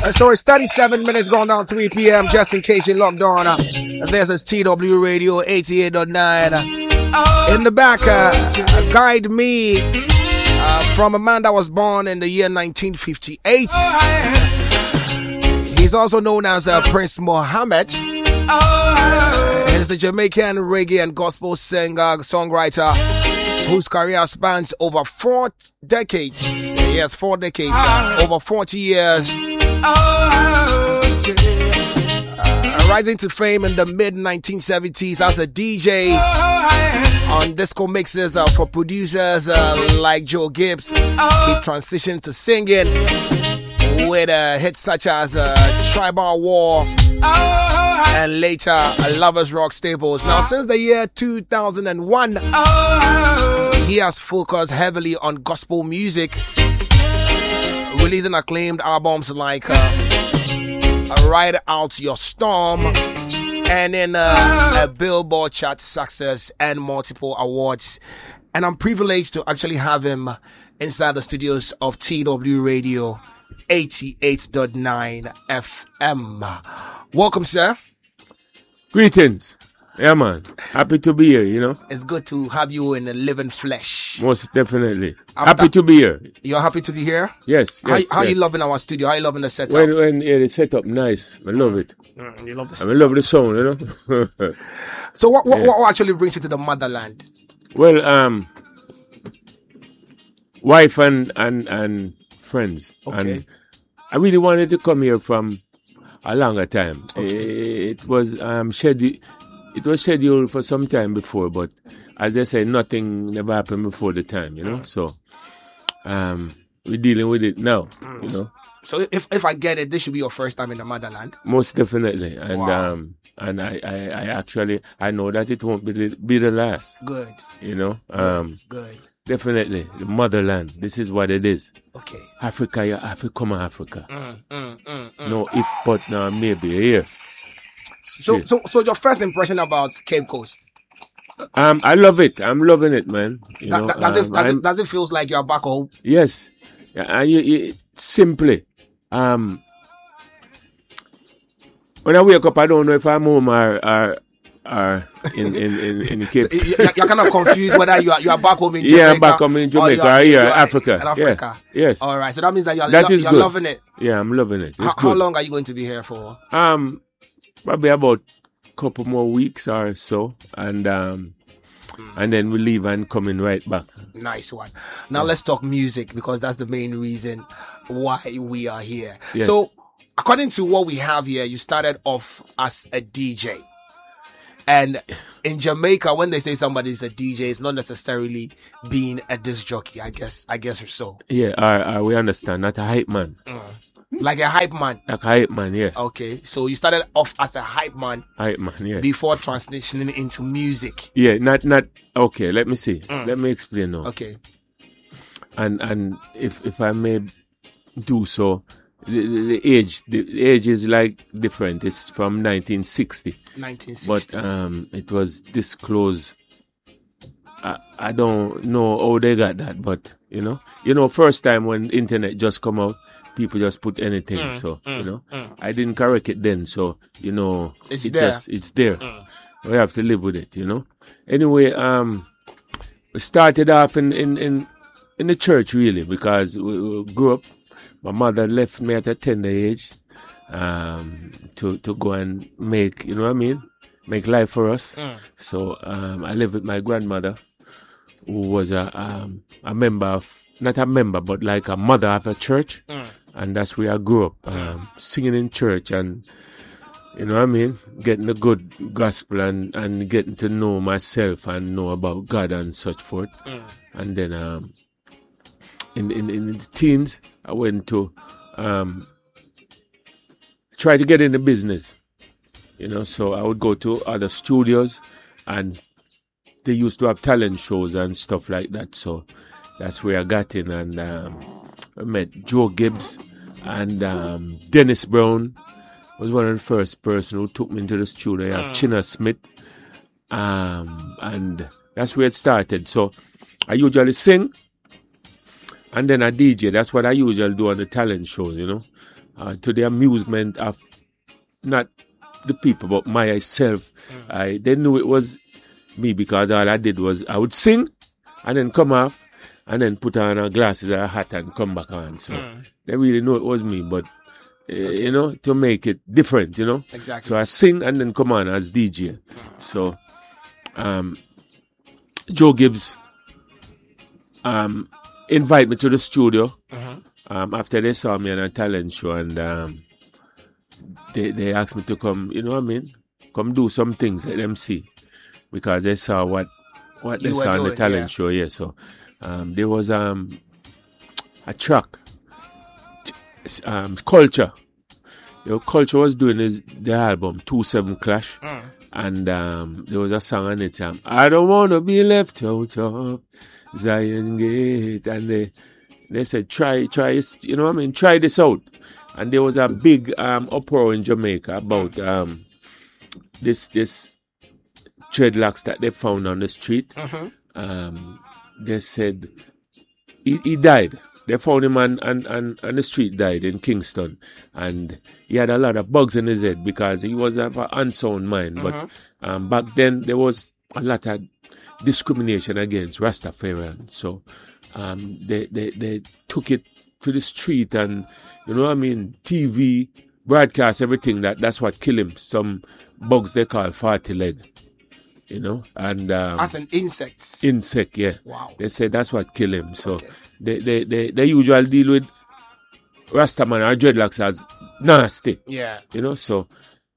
So it's 37 minutes going down 3 p.m. just in case you're locked on. This is TW Radio 88.9. In the back, guide me from a man that was born in the year 1958. He's also known as Prince Mohammed. He's a Jamaican reggae and gospel singer, songwriter, whose career spans over 4 decades. Yes, 4 decades. Over 40 years. Rising to fame in the mid-1970s as a DJ on disco mixes for producers like Joe Gibbs. He transitioned to singing with hits such as Tribal War and later Lovers Rock staples. Now, since the year 2001, he has focused heavily on gospel music, releasing acclaimed albums like Ride Out Your Storm and in a Billboard chart success and multiple awards. And I'm privileged to actually have him inside the studios of TW Radio 88.9 FM. Welcome, sir. Greetings. Yeah, man. Happy to be here, you know. It's good to have you in the living flesh. Most definitely. Happy to be here. You're happy to be here? Yes. How yes. you loving our studio? How you loving the setup? When the setup nice. I love it. You love the setup. I love the sound, you know. So what actually brings you to the motherland? Well, wife and friends. Okay. And I really wanted to come here from a longer time. Okay. It was scheduled. It was scheduled for some time before, but as I say, nothing never happened before the time, you know. So we're dealing with it now, you know. So if I get it, this should be your first time in the motherland. Most definitely, and wow. And I actually I know that it won't be the last. Good. You know. Good. Definitely, the motherland. This is what it is. Okay. Africa, you have to come to Africa. No, if but now maybe here. So your first impression about Cape Coast? I love it. I'm loving it, man. You know, does it feel like you're back home? Yes. And you simply, when I wake up, I don't know if I'm home or in Cape. So you're kind of confused whether you are back home in Jamaica. Yeah, I'm back home in Jamaica or here, Africa. In Africa. Yes. All right. So that means that you're loving it. Yeah, I'm loving it. How long are you going to be here for? Probably about a couple more weeks or so, and then we leave and coming right back. Nice one. Now let's talk music, because that's the main reason why we are here. Yes. So according to what we have here, you started off as a DJ. And in Jamaica, when they say somebody's a DJ, it's not necessarily being a disc jockey, I guess so. Yeah, we understand. Not a hype man. Like a hype man. Like a hype man, yeah. Okay, so you started off as a hype man. Hype man, yeah. Before transitioning into music. Yeah, not. Okay, let me see. Let me explain now. Okay. And if I may do so, the age is like different. It's from 1960. 1960. But it was disclosed. I don't know how they got that, but you know, first time when internet just come out, people just put anything. I didn't correct it then, so you know, it's there. It's there. We have to live with it, you know. Anyway, we started off in the church really, because we grew up. My mother left me at a tender age to go and make, you know what I mean, make life for us. So I lived with my grandmother, who was a member of, not a member, but like a mother of a church. And that's where I grew up, singing in church and, you know what I mean, getting the good gospel and getting to know myself and know about God and such forth. And then in the teens, I went to try to get in the business, you know. So I would go to other studios, and they used to have talent shows and stuff like that. So that's where I got in, and I met Joe Gibbs, and Dennis Brown was one of the first person who took me into the studio. I have China Smith, and that's where it started. So I usually sing. And then I DJ. That's what I usually do on the talent shows, you know. to the amusement of not the people but myself. They knew it was me because all I did was I would sing and then come off and then put on a glasses or a hat and come back on. So they really know it was me, but you know, to make it different, you know. Exactly. So I sing and then come on as DJ. So Joe Gibbs invite me to the studio after they saw me on a talent show, and they asked me to come, you know what I mean, come do some things, let them see, because they saw what they saw on the talent show. Yeah, so there was a track, Culture. The Culture was doing the album 2-7 Clash, and there was a song on it. I don't want to be left out of Zion Gate, and they said try, you know what I mean, try this out. And there was a big uproar in Jamaica about this dreadlocks that they found on the street. They said he died. They found him on the street, died in Kingston, and he had a lot of bugs in his head because he was of an unsound mind. But back then there was a lot of discrimination against Rastafarians, so they took it to the street, and you know what I mean, TV broadcast everything. That's what killed him. Some bugs they call 40 leg, you know, and as an insect. Insect, yeah. Wow. They said that's what killed him. So they usually deal with Rastaman or dreadlocks as nasty. Yeah. You know, so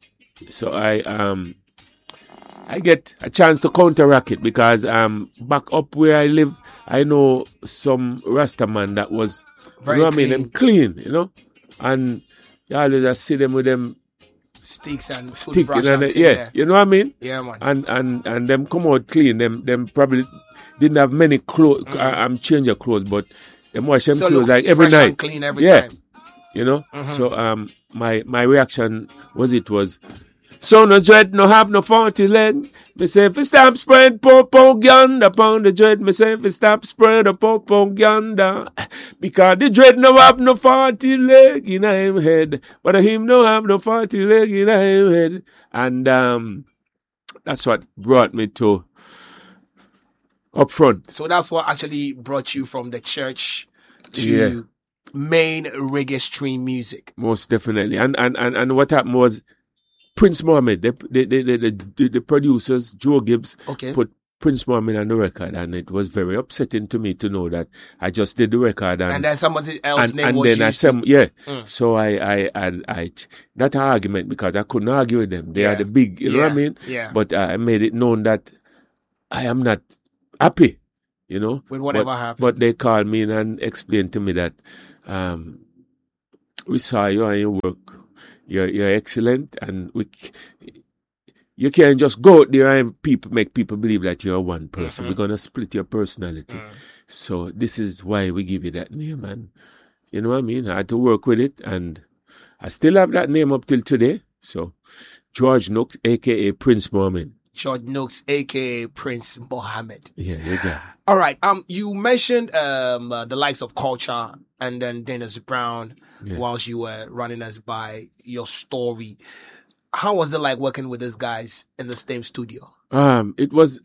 I get a chance to counteract it because back up where I live, I know some Rastaman that was very, you know what clean. I mean, them clean, you know, and you always just see them with them sticks and stick, and yeah, you know what I mean? Yeah, man. And them come out clean. Them probably didn't have many clothes. I'm changing clothes, but them wash them clothes like every fresh night. And clean every time. You know. So my reaction was so no dread, no have no 40 leg. Me say if it stop spread propaganda upon the dread. Me say if it stop spread the propaganda. Because the dread no have no 40 leg in him head. But him no have no 40 leg in him head. And that's what brought me to up front. So that's what actually brought you from the church to main reggae stream music. Most definitely. And what happened was Prince Mohammed, the producers, Joe Gibbs, put Prince Mohammed on the record, and it was very upsetting to me to know that I just did the record and then somebody else's name was then used. So I not an argument because I couldn't argue with them. They are the big, you know what I mean? Yeah. But I made it known that I am not happy, you know, with whatever happened. But they called me in and explained to me that we saw you and your work. You're excellent, and you can't just go out there and make people believe that you're one person. We're gonna split your personality. So this is why we give you that name, and you know what I mean. I had to work with it, and I still have that name up till today. So George Nooks, aka Prince Mohammed. George Nooks, aka Prince Mohammed. Yeah, you got. All right. You mentioned the likes of Culture and then Dennis Brown whilst you were running us by your story. How was it like working with these guys in the same studio? It was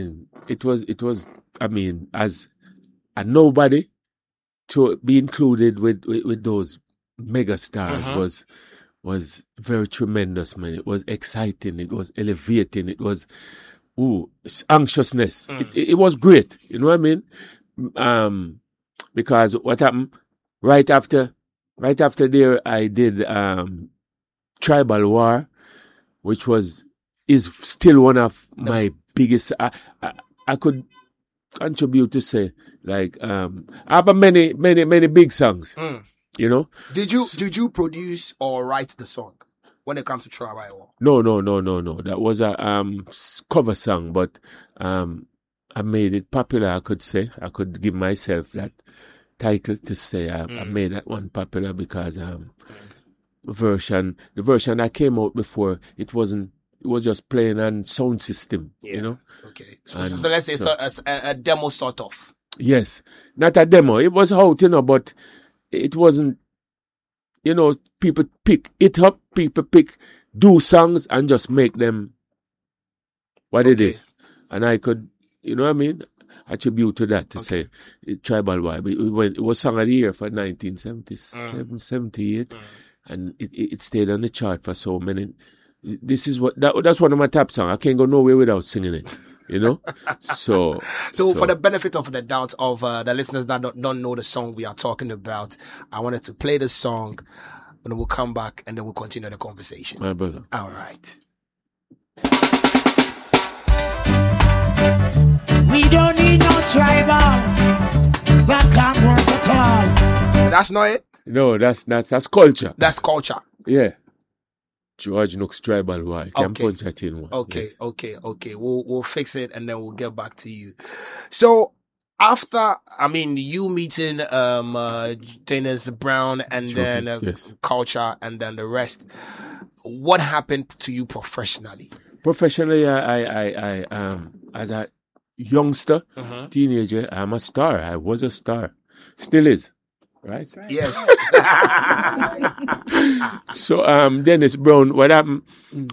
as a nobody to be included with those mega stars was very tremendous, man. It was exciting. It was elevating. It was anxiousness. It was great. You know what I mean? Because what happened right after there, I did Tribal War, which is still one of my biggest. I could contribute to say like I have many big songs. You know. Did you produce or write the song when it comes to Tribal War? No. That was a cover song, but I made it popular. I could say I could give myself that title to say I made that one popular because the version that came out before it was just playing on sound system, you know. Okay, so let's say it's a demo sort of. Yes, not a demo. It was out, you know, but it wasn't you know, people pick it up, people do songs and just make them what it is. And I could, you know what I mean, attribute to that to say Tribal Vibe. It was Song of the Year for 1977, 78, and it stayed on the chart for so many. This is that's one of my top songs. I can't go nowhere without singing it. You know, so for the benefit of the doubt of the listeners that don't know the song we are talking about, I wanted to play the song, and then we'll come back and then we'll continue the conversation. My brother. All right. We don't need no tribal that can't work at all. That's not it. No, that's culture. That's culture. Yeah. George Nooks Tribal Vibe. Can punch that in one. Okay, yes. okay. We'll fix it and then we'll get back to you. So after, I mean, you meeting Dennis Brown and then culture and then the rest, what happened to you professionally? Professionally, I as a youngster, teenager, I'm a star. I was a star. Still is. Right? Yes. So, Dennis Brown, what happened?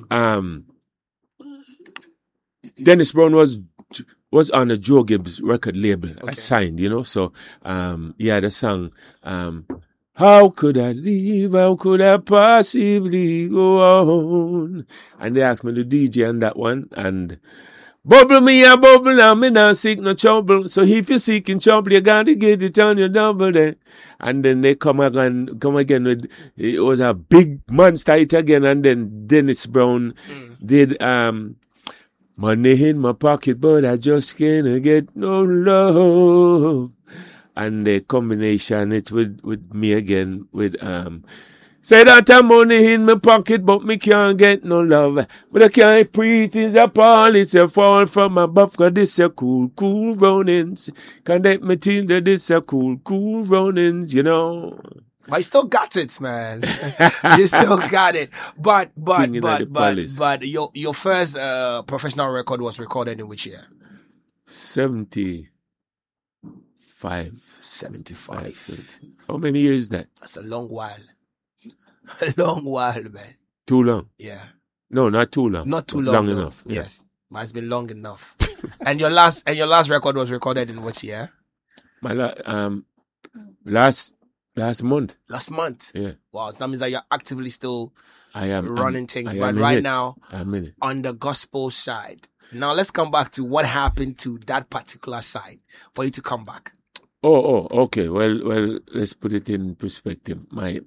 Dennis Brown was on the Joe Gibbs record label. I signed, you know. So, he had a song, How Could I Leave? How Could I Possibly Go On? And they asked me to DJ on that one, and bubble me a bubble, now me not seek no trouble. So if you're seeking trouble, you gotta get it on your double then. And then they come again with, it was a big monster hit again, and then Dennis Brown did, money in my pocket, but I just can't get no love. And the combination it with me again with, say that I'm money in my pocket, but me can't get no love. But I can't preach is a fall, it's a fall from above, cause this a cool runnings. Can't let me think that this a cool runnings, you know. I still got it, man. You still got it. But your first professional record was recorded in which year? 75. 75. How many years is that? That's a long while. A long while, man. Too long? Yeah. No, not too long. Not too long. Long enough. Yeah. Yes. But it's been long enough. And your last record was recorded in which year? My last month. Last month. Yeah. Wow, that means that you're actively still running things. I but am right now, I'm in it. on the gospel side. Now let's come back to what happened to that particular side for you to come back. Oh, okay. Well, let's put it in perspective. My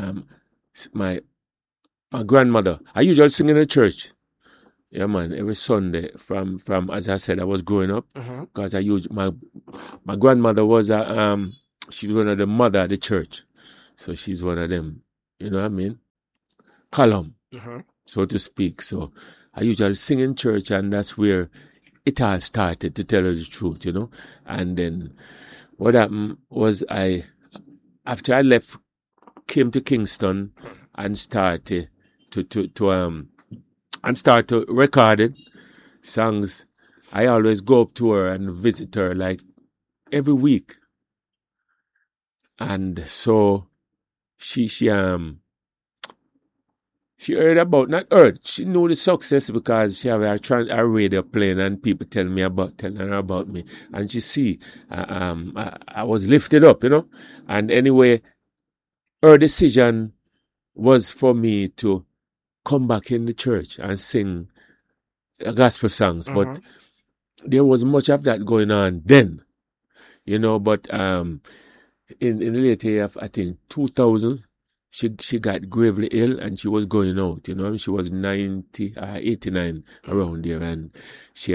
grandmother, I usually sing in a church. Yeah, man, every Sunday from as I said, I was growing up because my grandmother was she was one of the mother of the church, so she's one of them. You know what I mean? Column, so to speak. So I usually sing in church, and that's where it all started. To tell you the truth, you know. And then what happened was after I left, came to Kingston and started to record it, songs. I always go up to her and visit her like every week. And so she heard about, not heard, she knew the success because she have a radio playing and people telling her about me. And she see, I was lifted up, you know. And anyway, her decision was for me to come back in the church and sing gospel songs. But there was much of that going on then, you know. But in the later year of, I think, 2000, she got gravely ill and she was going out, you know. She was 89 around there, and she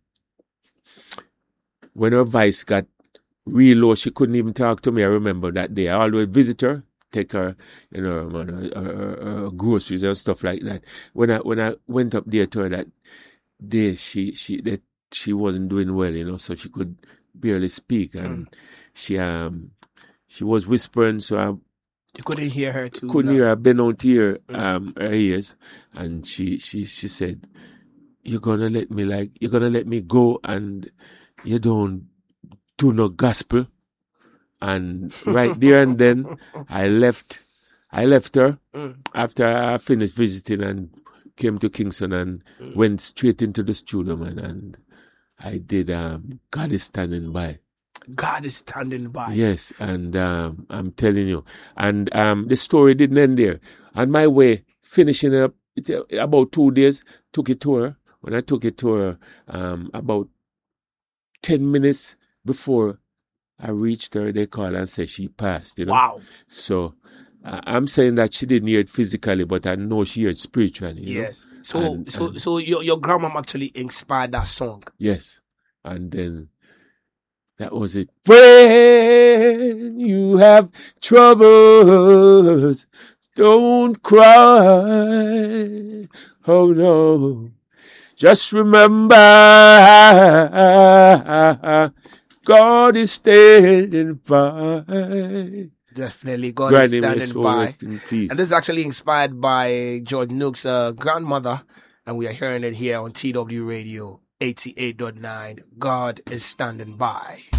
when her voice got real low, she couldn't even talk to me. I remember that day. I always visit her, take her, you know, her groceries and stuff like that. When I went up there to her that day, she wasn't doing well, you know, so she could barely speak, and she was whispering, so you couldn't hear her too. Couldn't hear her. Been out here, her ears, and she said, "You're gonna let me go, and you don't do no gospel." And right there and then, I left I left her after I finished visiting and came to Kingston and went straight into the studio, man. And I did God is Standing By. God is Standing By. Yes, and I'm telling you. And the story didn't end there. On my way, finishing it up, about 2 days, took it to her. When I took it to her, about 10 minutes before I reached her, they called and said she passed, you know. Wow. So I'm saying that she didn't hear it physically, but I know she heard it spiritually. Yes. So your grandmom actually inspired that song. Yes. And then that was it. When you have troubles, don't cry. Oh no. Just remember, God is standing by. Definitely, God Granny is standing by. rest in peace. And this is actually inspired by George Nook's grandmother, and we are hearing it here on TW Radio 88.9. God is Standing By.